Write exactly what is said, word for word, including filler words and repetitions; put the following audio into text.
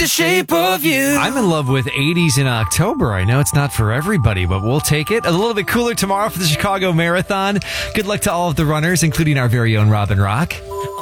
the shape of you. I'm in love with eighties in October. I know it's not for everybody, but we'll take it. A little bit cooler tomorrow for the Chicago Marathon. Good luck to all of the runners, including our very own Robin Rock.